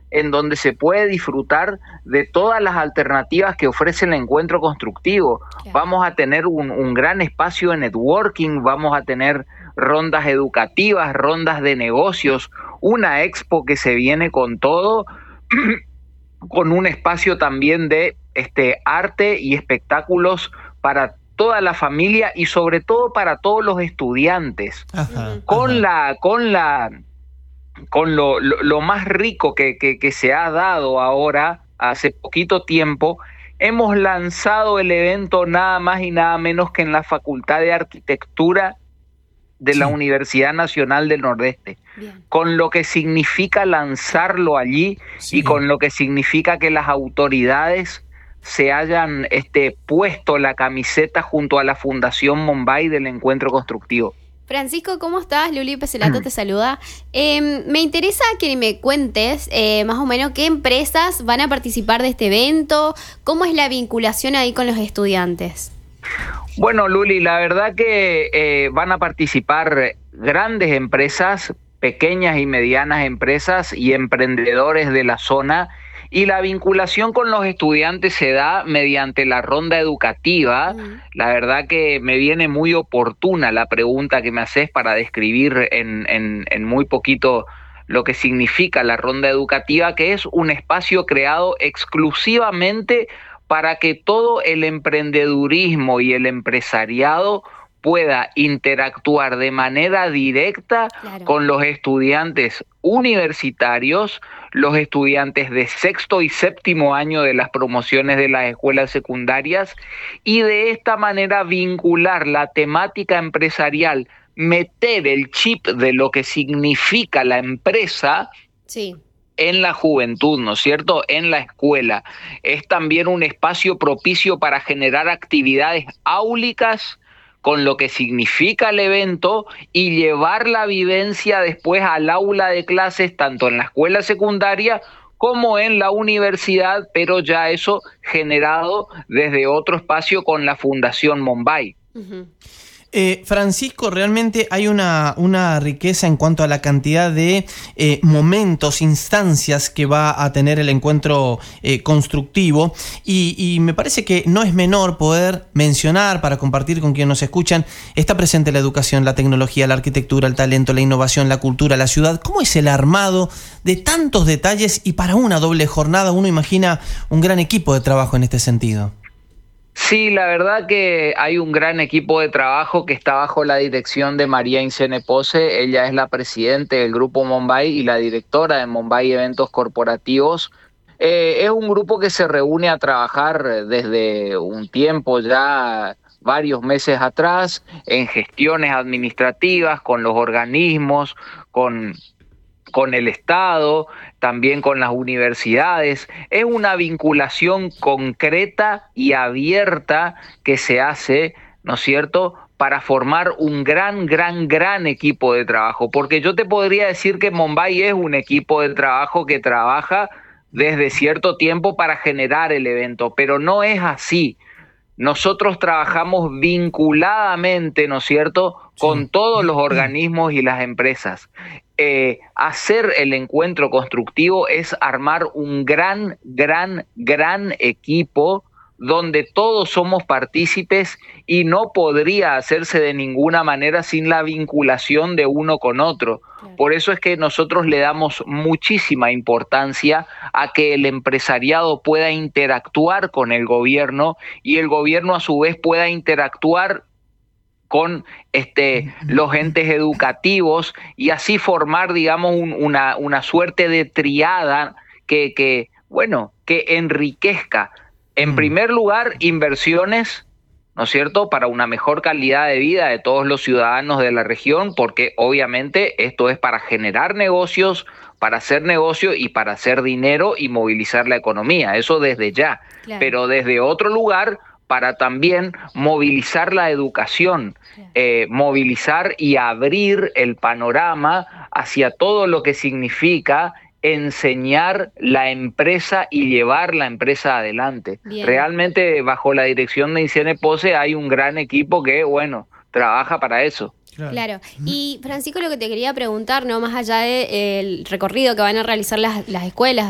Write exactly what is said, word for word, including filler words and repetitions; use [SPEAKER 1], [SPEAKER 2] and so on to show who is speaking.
[SPEAKER 1] en donde se puede disfrutar de todas las alternativas que ofrece el encuentro constructivo. Claro. Vamos a tener un, un gran espacio de networking, vamos a tener rondas educativas, rondas de negocios, una expo que se viene con todo, con un espacio también de este, arte y espectáculos para toda la familia y sobre todo para todos los estudiantes. Ajá, con ajá. la con la con lo, lo, lo más rico que, que, que se ha dado ahora, hace poquito tiempo, hemos lanzado el evento nada más y nada menos que en la Facultad de Arquitectura de sí. la Universidad Nacional del Nordeste. Bien. Con lo que significa lanzarlo allí sí. y con lo que significa que las autoridades se hayan este, puesto la camiseta junto a la Fundación Monbay del Encuentro Constructivo.
[SPEAKER 2] Francisco, ¿cómo estás? Luli Peselato te saluda. Eh, me interesa que me cuentes eh, más o menos qué empresas van a participar de este evento, cómo es la vinculación ahí con los estudiantes.
[SPEAKER 1] Bueno, Luli, la verdad que eh, van a participar grandes empresas, pequeñas y medianas empresas y emprendedores de la zona. Y la vinculación con los estudiantes se da mediante la ronda educativa. Uh-huh. La verdad que me viene muy oportuna la pregunta que me haces para describir en, en, en muy poquito lo que significa la ronda educativa, que es un espacio creado exclusivamente para que todo el emprendedurismo y el empresariado pueda interactuar de manera directa claro. con los estudiantes universitarios, los estudiantes de sexto y séptimo año de las promociones de las escuelas secundarias, y de esta manera vincular la temática empresarial, meter el chip de lo que significa la empresa sí. en la juventud, ¿no es cierto?, en la escuela. Es también un espacio propicio para generar actividades áulicas con lo que significa el evento y llevar la vivencia después al aula de clases, tanto en la escuela secundaria como en la universidad, pero ya eso generado desde otro espacio con la Fundación Monbay.
[SPEAKER 3] Uh-huh. Eh, Francisco, realmente hay una, una riqueza en cuanto a la cantidad de eh, momentos, instancias que va a tener el encuentro eh, constructivo y, y me parece que no es menor poder mencionar, para compartir con quienes nos escuchan, está presente la educación, la tecnología, la arquitectura, el talento, la innovación, la cultura, la ciudad. ¿Cómo es el armado de tantos detalles y para una doble jornada uno imagina un gran equipo de trabajo en este sentido?
[SPEAKER 1] Sí, la verdad que hay un gran equipo de trabajo que está bajo la dirección de María Incene Pose. Ella es la presidenta del Grupo Monbay y la directora de Monbay Eventos Corporativos. Eh, es un grupo que se reúne a trabajar desde un tiempo ya, varios meses atrás, en gestiones administrativas, con los organismos, con... con el Estado, también con las universidades. Es una vinculación concreta y abierta que se hace, ¿no es cierto?, para formar un gran, gran, gran equipo de trabajo. Porque yo te podría decir que Monbay es un equipo de trabajo que trabaja desde cierto tiempo para generar el evento, pero no es así. Nosotros trabajamos vinculadamente, ¿no es cierto?, con todos los organismos y las empresas. Eh, hacer el encuentro constructivo es armar un gran, gran, gran equipo donde todos somos partícipes y no podría hacerse de ninguna manera sin la vinculación de uno con otro. Claro. Por eso es que nosotros le damos muchísima importancia a que el empresariado pueda interactuar con el gobierno y el gobierno a su vez pueda interactuar con este, los entes educativos y así formar, digamos, un, una, una suerte de triada que, que, bueno, que enriquezca. En primer lugar, inversiones, ¿no es cierto?, para una mejor calidad de vida de todos los ciudadanos de la región, porque obviamente esto es para generar negocios, para hacer negocio y para hacer dinero y movilizar la economía, eso desde ya. Claro. Pero desde otro lugar, para también movilizar la educación, eh, movilizar y abrir el panorama hacia todo lo que significa enseñar la empresa y llevar la empresa adelante. Bien. Realmente bajo la dirección de Incene Pose hay un gran equipo que, bueno, trabaja para eso.
[SPEAKER 2] Claro. claro. Y Francisco, lo que te quería preguntar, no más allá del recorrido que van a realizar las, las escuelas